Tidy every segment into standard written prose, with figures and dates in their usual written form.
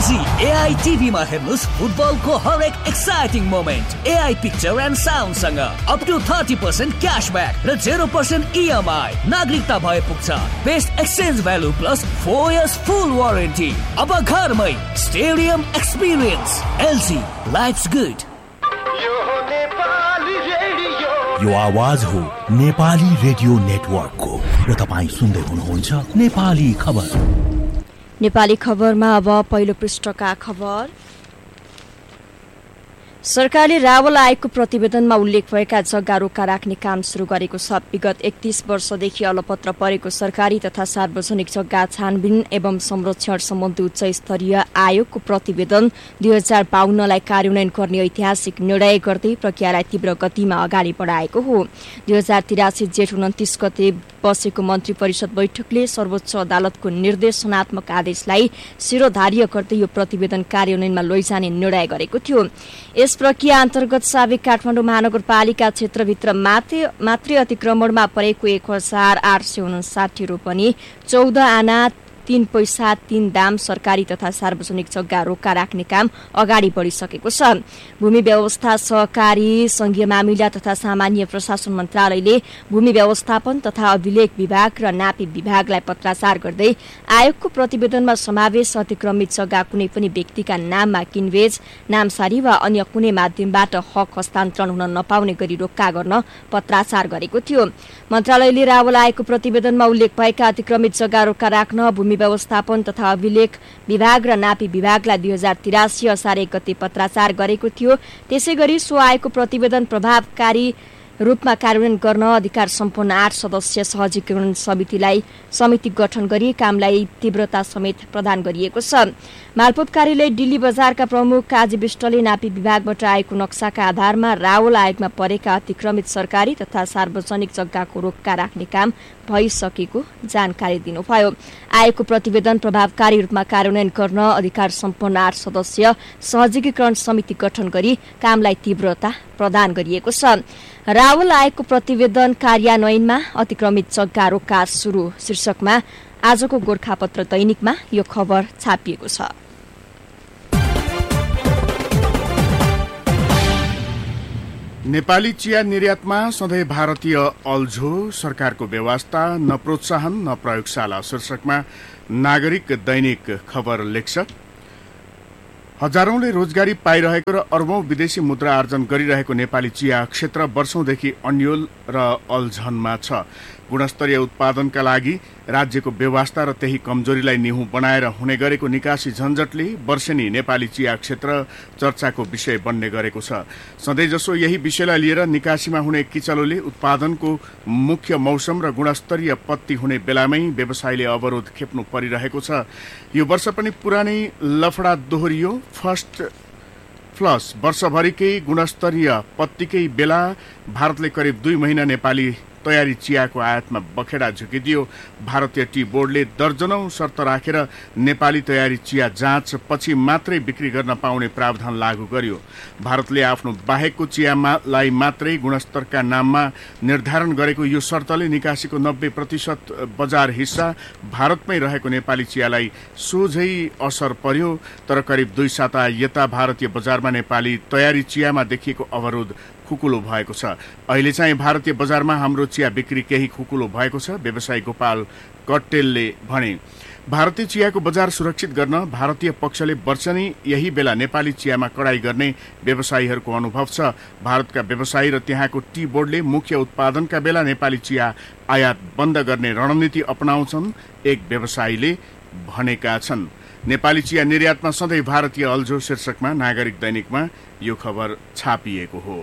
LG AI TV मा हेर्नुस् फुटबलको हरेक exciting moment. AI picture and sound सँग अप टु 30% क्याशब्याक र 0% EMI। नागरिकता भए पुग्छ। Best exchange value plus 4 years फुल वारेन्टी। अब घरमै stadium experience. LG lives good. यो आवाज हो नेपाली रेडियो नेटवर्कको र तपाईँ सुन्दै हुनुहुन्छ नेपाली खबर। नेपाली खबरमा अब पहिलो पृष्ठका खबर। सरकारले रावल आयोगको प्रतिवेदनमा उल्लेख भएका जग्गा रोक्का राख्ने काम शुरू गरेको छ। विगत 31 वर्षदेखि अलपत्र परेको सरकारी तथा सार्वजनिक जग्गा छानबिन एवं संरक्षण सम्बन्धी उच्च स्तरीय आयोगको प्रतिवेदन 2052लाई कार्यान्वयन गर्ने ऐतिहासिक निर्णय गर्दै प्रक्रियालाई तीव्र गतिमा अगाडि बढाएको हो। 2083 जेठ 29 गते बसेको मन्त्री परिषद बैठकले सर्वोच्च अदालतको निर्देशनात्मक आदेशलाई शिरोधार्य गर्दै यो प्रतिवेदन कार्यान्वयनमा लैजाने निर्णय गरेको थियो। यस प्रक्रिया अन्तर्गत साबिक काठमाडौँ महानगरपालिका क्षेत्रभित्र मातृ अतिक्रमणमा परेको 1859 रोपनी 14 आना 3 पैसा 3 दाम सरकारी तथा सार्वजनिक जग्गा रोक्का राख्ने काम अगाडि बढिसकेको छ। भूमि व्यवस्था सहकारी संघीय मामिला तथा सामान्य प्रशासन मन्त्रालयले भूमि व्यवस्थापन तथा अभिलेख विभाग र नापी विभागलाई पत्राचार गर्दै आयोगको प्रतिवेदनमा समावेश अतिक्रमित जग्गा कुनै पनि व्यक्तिका नाममा किनबेच नामसारी वा अन्य कुनै माध्यमबाट हक हस्तान्तरण हुन नपाउने गरी रोक्का गर्न पत्राचार गरेको थियो। मन्त्रालयले रावल आयोगको प्रतिवेदनमा उल्लेख भएका अतिक्रमित जग्गा रोक्का राख्न भूमि व्यवस्थापन तथा अभिलेख विभाग र नापी विभागलाई 2083 असार 1 गते पत्राचार गरेको थियो। त्यसैगरी सो आयोगको प्रतिवेदन प्रभावकारी रूपमा कार्यान्वयन गर्न अधिकार सम्पन्न 8 सदस्य सहजीकरण समिति गठन गरी कामलाई तीव्रता समेत प्रदान गरिएको छ। मालपोत कार्यालय दिल्ली बजारका प्रमुख काजी विष्टले नापी विभागबाट आएको नक्साका आधारमा रावल आयोगमा परेका अतिक्रमित सरकारी तथा सार्वजनिक जग्गाको रोक्का राख्ने काम भइसकेको जानकारी दिनुभयो। आयोगको प्रतिवेदन प्रभावकारी रूपमा कार्यान्वयन गर्न अधिकार सम्पन्न 8 सदस्य सहजीकरण समिति गठन गरी कामलाई तीव्रता प्रदान गरिएको छ। रावल आयोगको प्रतिवेदन कार्यान्वयनमा अतिक्रमित जग्गा रोक्का सुरु शीर्षकमा आजको गोरखापत्र दैनिकमा यो खबर छापिएको छ। नेपाली चिया निर्यातमा सधैँ भारतीय अल्झो, सरकारको व्यवस्था न प्रोत्साहन न प्रयोगशाला शीर्षकमा नागरिक दैनिक खबर लेख्छ। हजारौंले रोजगारी पाइरहेको र अर्बौं विदेशी मुद्रा आर्जन गरिरहेको नेपाली चिया क्षेत्र वर्षौंदेखि अन्यल र अल्झनमा छ। गुणस्तरीय उत्पादनका लागि राज्यको व्यवस्था र त्यही कमजोरीलाई निहु बनाएर हुने गरेको निकासी झन्झटले वर्षेनी नेपाली चिया क्षेत्र चर्चाको विषय बन्ने गरेको छ। सधैँजसो यही विषयलाई लिएर निकासीमा हुने किचलोले उत्पादनको मुख्य मौसम र गुणस्तरीय पत्ती हुने बेलामै व्यवसायले अवरोध खेप्नु परिरहेको छ। यो वर्ष पनि पुरानै लफडा दोहोरियो। फर्स्ट फ्लस वर्षभरिकै गुणस्तरीय पत्तीकै बेला भारतले करिब 2 महिना नेपाली तयारी चियाको आयातमा बखेडा झुकिदियो। भारतीय टी बोर्डले दर्जनौं शर्त राखेर नेपाली तयारी चिया जाँच पछि मात्रै बिक्री गर्न पाउने प्रावधान लागू गर्यो। भारतले आफ्नो बाहेकको चियालाई मात्रै गुणस्तरका नाममा निर्धारण गरेको यो शर्तले निकासीको 90% बजार हिस्सा भारतमै रहेको नेपाली चियालाई सोझै असर पर्यो। तर करिब 2 साता यता भारतीय बजारमा नेपाली तयारी चियामा देखिएको अवरोध खुकुलो भएको छ। अहिले चाहिँ भारतीय बजारमा हाम्रो चिया बिक्री केही खुकुलो भएको छ। व्यवसायी गोपाल कट्टेलले भने भारतीय चियाको बजार सुरक्षित गर्न भारतीय पक्षले वर्षनी यही बेला नेपाली चियामा कडाई गर्ने व्यवसायीहरूको अनुभव छ। भारतका व्यवसायी र त्यहाँको टी बोर्डले मुख्य उत्पादनका बेला नेपाली चिया आयात बन्द गर्ने रणनीति अपनाउँछन्, एक व्यवसायीले भनेका छन्। नेपाली चिया निर्यातमा सधैँ भारतीय अल्झो शीर्षकमा नागरिक दैनिकमा यो खबर छापिएको हो।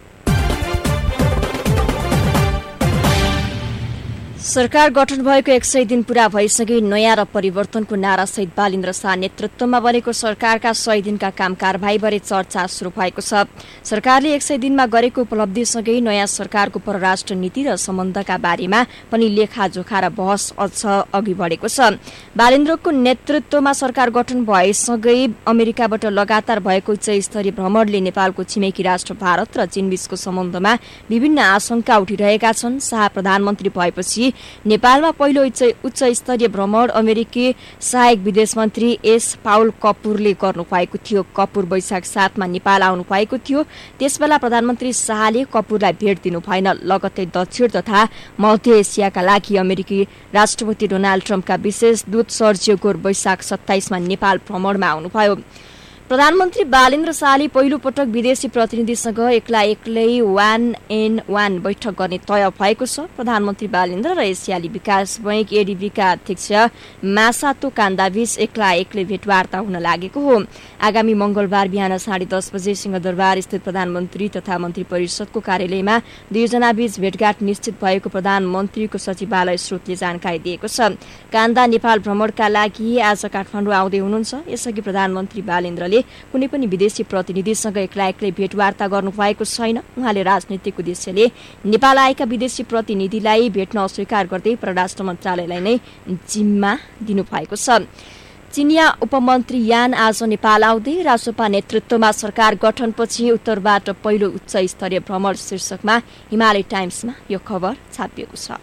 सरकार गठन भएको 100 दिन पूरा भइसके नयाँ र परिवर्तनको नारासहित बालेन्द्र शाह नेतृत्वमा बनेको सरकारका 100 दिनका काम कारबाहीबारे चर्चा शुरू भएको छ। सरकारले 100 दिनमा गरेको उपलब्धिसँगै नयाँ सरकारको परराष्ट्र नीति र सम्बन्धका बारेमा पनि लेखाजोखा र बहस अझ अघि बढेको छ। बालेन्द्रको नेतृत्वमा सरकार गठन भएसँगै अमेरिकाबाट लगातार भएको उच्च स्तरीय भ्रमणले नेपालको छिमेकी राष्ट्र भारत र चीनबीचको सम्बन्धमा विभिन्न आशंका उठिरहेका छन्। शाह प्रधानमन्त्री भएपछि नेपालमा पहिलो उच्च स्तरीय भ्रमण अमेरिकी सहायक विदेश मन्त्री एस पाउल कपुरले गर्नुभएको थियो। कपुर वैशाख 7 मा नेपाल आउनु भएको थियो। त्यसबेला प्रधानमन्त्री शाहले कपुरलाई भेट दिनु भएन। लगत्तै दक्षिण तथा मध्य एसियाका लागि अमेरिकी राष्ट्रपति डोनाल्ड ट्रम्पका विशेष दूत सर्जियो गोर वैशाख 27 मा नेपाल भ्रमणमा आउनुभयो। प्रधानमन्त्री बालेन्द्र शाहले पहिलो पटक विदेशी प्रतिनिधिसँग एक्लै 1-on-1 बैठक गर्ने तय भएको छ। प्रधानमन्त्री बालेन्द्र र एसियाली विकास बैंक एडीबीका अध्यक्ष मासातो कान्दाबीच एक्लै भेटवार्ता हुन लागेको हो। आगामी मंगलबार बिहान 10:30 बजे सिंहदरबार स्थित प्रधानमन्त्री तथा मन्त्री परिषदको कार्यालयमा दुईजना बीच भेटघाट निश्चित भएको प्रधानमन्त्रीको सचिवालय स्रोतले जानकारी दिएको छ। कान्दा नेपाल भ्रमणका लागि आज काठमाडौँ आउँदै हुनुहुन्छ। यसअघि प्रधानमन्त्री बालेन्द्रले कुनै पनि विदेशी प्रतिनिधिसँग एक्लै भेटवार्ता गर्नुभएको छैन। उहाँले राजनीतिक उद्देश्यले नेपाल आएका विदेशी प्रतिनिधिलाई भेट्न अस्वीकार गर्दै परराष्ट्र मन्त्रालयलाई नै जिम्मा दिनुभएको छ। चिनिया उपमन्त्री यान आज नेपाल आउँदै राजोपा नेतृत्वमा सरकार गठनपछि उत्तरबाट पहिलो उच्च स्तरीय भ्रमण शीर्षकमा हिमालय टाइम्समा यो खबर छापिएको छ।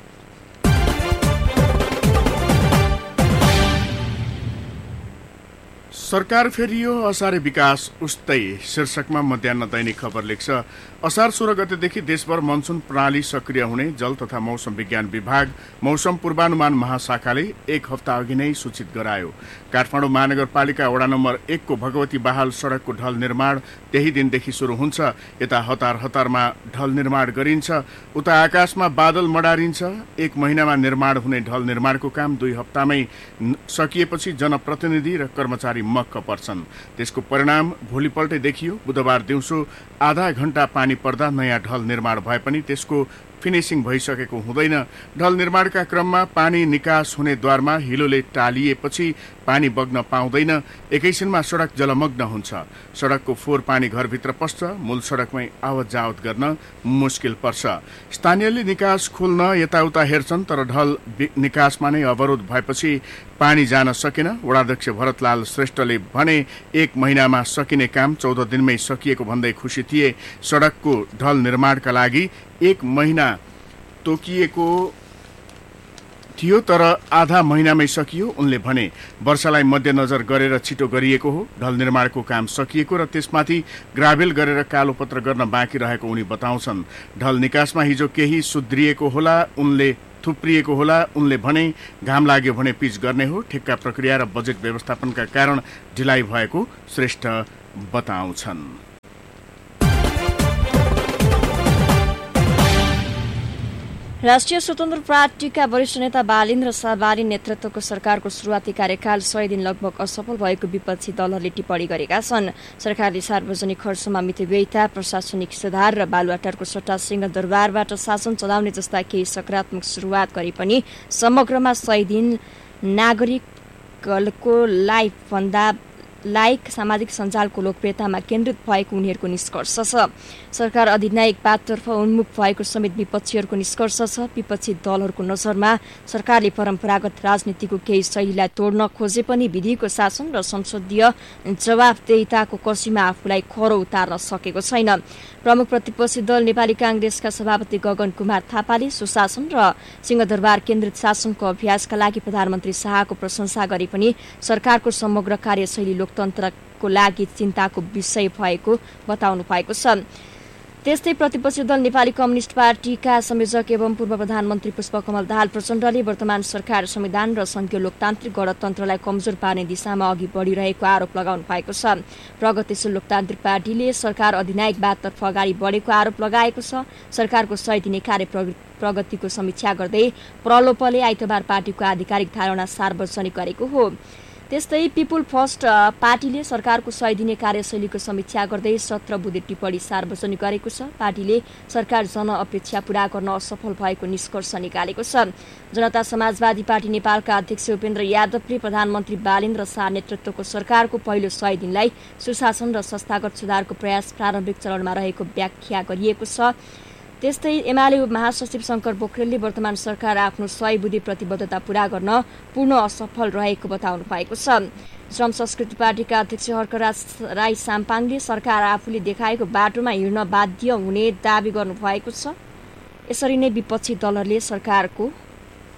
सरकार फेरियो असारे विकास उस्तै शीर्षकमा मध्याह्न दैनिक खबर लेख्छ। असार 16 गतेदेखि देशभर मनसुन प्रणाली सक्रिय हुने जल तथा मौसम विज्ञान विभाग मौसम पूर्वानुमान महाशाखाले 1 हप्ता अघि नै सूचित गरायो। काठमाडौँ महानगरपालिका वडा नम्बर 1 को भगवती बहाल सडकको ढल निर्माण त्यही दिनदेखि सुरु हुन्छ। यता हतारमा ढल निर्माण गरिन्छ, उता आकाशमा बादल मडारिन्छ। 1 महिनामा निर्माण हुने ढल निर्माणको काम 2 हप्तामै सकिएपछि जनप्रतिनिधि र कर्मचारी मक्क पर्छन्। त्यसको परिणाम भोलिपल्टै देखियो। बुधबार दिउँसो आधा घण्टा पानी पर्दा नयाँ ढल निर्माण भए पनि त्यसको फिनिसिङ भइसकेको हुँदैन। ढल निर्माणका क्रममा पानी निकास हुने द्वारमा हिलोले टालिएपछि पानी बग्न पाउँदैन। एकैछिनमा सडक जलमग्न हुन्छ। सडकको फोहोर पानी घरभित्र पस्छ। मूल सडकमै आवत जावत गर्न मुस्किल पर्छ। स्थानीयले निकास खोल्न यताउता हेर्छन्, तर ढल निकासमा नै अवरोध भएपछि पानी जान सकेन। वडाध्यक्ष भरतलाल श्रेष्ठले भने 1 महिनामा सकिने काम 14 दिनमै सकिएको भन्दै खुसी थिए। सडकको ढल निर्माणका लागि 1 महिना तोकिएको थियो, तर आधा महिनामै सकियो। उनले भने वर्षालाई मध्यनजर गरेर छिटो गरिएको हो। ढल निर्माणको काम सकिएको र त्यसमाथि ग्राभेल गरेर कालोपत्र गर्न बाँकी रहेको उनी बताउँछन्। ढल निकासमा हिजो केही सुध्रिएको होला, थुप्रिएको होला। उनले भने घाम लाग्यो भने पिच गर्ने हो। ठेक्का प्रक्रिया र बजेट व्यवस्थापनका कारण ढिलाइ भएको श्रेष्ठ बताउँछन्। राष्ट्रिय स्वतन्त्र पार्टीका वरिष्ठ नेता बालेन्द्र शाह बाली नेतृत्वको सरकारको सुरुवाती कार्यकाल 100 दिन लगभग असफल भएको विपक्षी दलहरूले टिप्पणी गरेका छन्। सरकारले सार्वजनिक खर्चमा मितव्ययिता, प्रशासनिक सुधार र बालुवाटारको सट्टा सिंहदरबारबाट शासन चलाउने जस्ता केही सकारात्मक सुरुवात गरे पनि समग्रमा 100 दिन नागरिकको लाइक सामाजिक सञ्जालको लोकप्रियतामा केन्द्रित भएको उनीहरूको निष्कर्ष छ। सरकार अधिनायकवादतर्फ उन्मुख भएको समेत विपक्षीहरूको निष्कर्ष छ। विपक्षी दलहरूको नजरमा सरकारले परम्परागत राजनीतिको केही शैलीलाई तोड्न खोजे पनि विधिको शासन र संसदीय जवाफदेहिताको कसीमा आफूलाई खरो उतार्न सकेको छैन। प्रमुख प्रतिपक्षी दल नेपाली कांग्रेसका सभापति गगन कुमार थापाले सुशासन र सिंहदरबार केन्द्रित शासनको अभ्यासका लागि प्रधानमन्त्री शाहको प्रशंसा गरे पनि सरकारको समग्र कार्यशैली लोकतन्त्रको लागि चिन्ताको विषय भएको बताउनु भएको छ। त्यस्तै प्रतिपक्षी दल नेपाली कम्युनिस्ट पार्टीका संयोजक एवं पूर्व प्रधानमन्त्री पुष्पकमल दाहाल प्रचण्डले वर्तमान सरकार संविधान र संघीय लोकतान्त्रिक गणतन्त्रलाई कमजोर पार्ने दिशामा अघि बढ़िरहेको आरोप लगाउनु भएको छ। प्रगतिशील लोकतान्त्रिक पार्टीले सरकार अधिनायकवादतर्फ अगाडि बढेको आरोप लगाएको छ। सरकारको 100 दिने कार्य प्रगतिको समीक्षा गर्दै प्रलोभले आइतबार पार्टीको आधिकारिक धारणा सार्वजनिक गरेको हो। त्यस्तै पिपुल फर्स्ट पार्टीले सरकारको 100 दिने कार्यशैलीको समीक्षा गर्दै 17 बुँदे टिप्पणी सार्वजनिक गरेको छ। पार्टीले सरकार जनअपेक्षा पूरा गर्न असफल भएको निष्कर्ष निकालेको छ। जनता समाजवादी पार्टी नेपालका अध्यक्ष उपेन्द्र यादवले प्रधानमन्त्री बालेन्द्र शाह नेतृत्वको सरकारको पहिलो 100 दिनलाई सुशासन र संस्थागत सुधारको प्रयास प्रारम्भिक चरणमा रहेको व्याख्या गरिएको छ। त्यस्तै एमाले महासचिव शंकर पोखरेलले वर्तमान सरकार आफ्नो 100 बुँदे प्रतिबद्धता पूरा गर्न पूर्ण असफल रहेको बताउनु भएको छ। श्रम संस्कृति पार्टीका अध्यक्ष हर्कराज राई साम्पाङले सरकार आफूले देखाएको बाटोमा हिँड्न बाध्य हुने दावी गर्नुभएको छ। यसरी नै विपक्षी दलहरूले सरकारको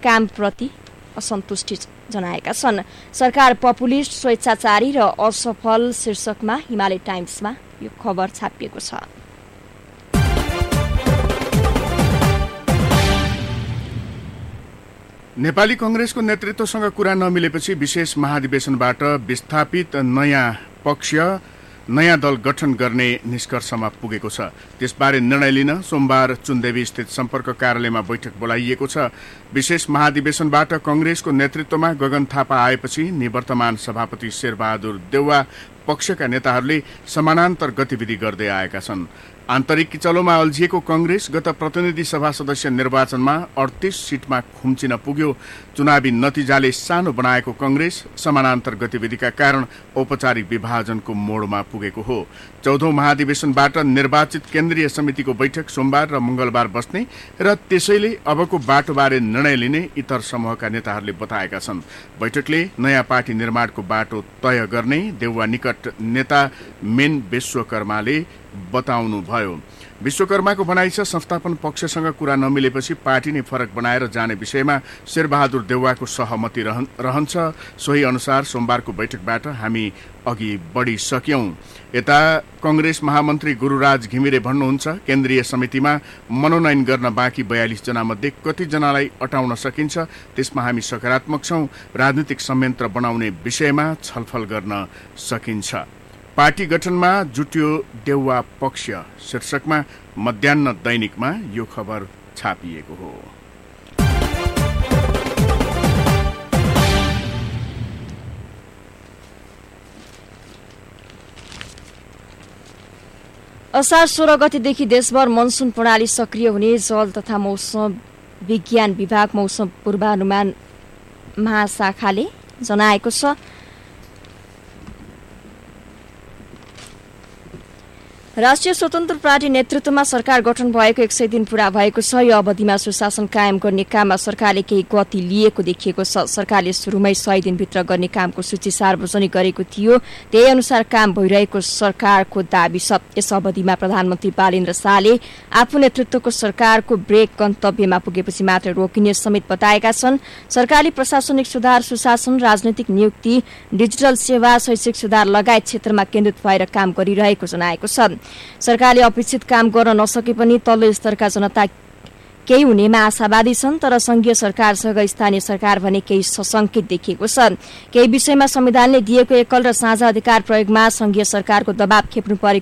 कामप्रति असन्तुष्टि जनाएका छन्। सरकार पपुलिस्ट, स्वेच्छाचारी र असफल शीर्षकमा हिमालय टाइम्समा यो खबर छापिएको छ। नेपाली कंग्रेसको नेतृत्वसँग कुरा नमिलेपछि विशेष महाधिवेशनबाट विस्थापित नयाँ दल गठन गर्ने निष्कर्षमा पुगेको छ। त्यसबारे निर्णय लिन सोमबार चुन्देवी स्थित सम्पर्क कार्यालयमा बैठक बोलाइएको छ। विशेष महाधिवेशनबाट कंग्रेसको नेतृत्वमा गगन थापा आएपछि निवर्तमान सभापति शेरबहादुर देउवा पक्षका नेताहरूले समानान्तर गतिविधि गर्दै आएका छन्। आन्तरिक किचलोमा अल्झिएको कंग्रेस गत प्रतिनिधि सभा सदस्य निर्वाचनमा 38 सीटमा खुम्चिन पुग्यो। चुनावी नतिजाले सानो बनाएको कंग्रेस समानान्तर गतिविधिका कारण औपचारिक विभाजनको मोडमा पुगेको हो। 14औं महाधिवेशनबाट निर्वाचित केन्द्रीय समितिको बैठक सोमबार र मंगलबार बस्ने र त्यसैले अबको बाटोबारे निर्णय लिने इतर समूहका नेताहरूले बताएका छन्। बैठकले नयाँ पार्टी निर्माणको बाटो तय गर्ने देउवा निकट नेता मेन विश्वकर्माले बताउनुभयो। विश्वकर्माको भनाइ छ संस्थापन पक्षसँग कुरा नमिलेपछि पार्टी नै फरक बनाएर जाने विषयमा शेरबहादुर देउवाको सहमति रहन्छ। सोही अनुसार सोमबारको बैठकबाट हामी अघि बढिसक्यौं। यता कंग्रेस महामन्त्री गुरुराज घिमिरे भन्नुहुन्छ केन्द्रीय समितिमा मनोनयन गर्न बाँकी 42 जना मध्ये कति जनालाई अटाउन सकिन्छ त्यसमा हामी सकारात्मक छौं। राजनीतिक संयन्त्र बनाउने विषयमा छलफल गर्न सकिन्छ। पार्टी गठनमा जुट्यो देउवा पक्ष शीर्षकमा मध्याह्न दैनिकमा यो खबर छापिएको हो। असार 16 गतेदेखि देशभर मनसुन प्रणाली सक्रिय हुने जल तथा मौसम विज्ञान विभाग मौसम पूर्वानुमान महाशाखाले जनाएको छ। राष्ट्रिय स्वतन्त्र पार्टी नेतृत्वमा सरकार गठन भएको 100 दिन पूरा भएको छ। यो अवधिमा सुशासन कायम गर्ने काममा सरकारले केही गति लिएको देखिएको छ। सरकारले सुरुमै 100 दिनभित्र गर्ने कामको सूची सार्वजनिक गरेको थियो। त्यही अनुसार काम भइरहेको सरकारको दाबी छ। यस अवधिमा प्रधानमन्त्री बालेन्द्र शाहले आफू नेतृत्वको सरकारको ब्रेक गन्तव्यमा पुगेपछि मात्र रोकिने समेत बताएका छन्। सरकारले प्रशासनिक सुधार, सुशासन, राजनैतिक नियुक्ति, डिजिटल सेवा, शैक्षिक सुधार लगायत क्षेत्रमा केन्द्रित भएर काम गरिरहेको जनाएको छ। सरकारले अपेक्षित काम गर्न नसके पनि तल्लो स्तरका जनता केही हुनेमा आशावादी छन्। तर संघीय सरकारसँग स्थानीय सरकार भने केही सशंकित देखिएको छ। केही विषयमा संविधानले दिएको एकल र साझा अधिकार प्रयोगमा संघीय सरकारको दबाव खेप्नु परेको